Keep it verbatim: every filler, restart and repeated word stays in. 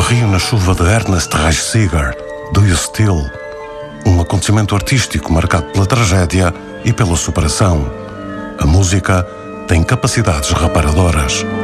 Rio na Chuva de Ernest Reichsiger, Do You Still? Um acontecimento artístico marcado pela tragédia e pela superação. A música tem capacidades reparadoras.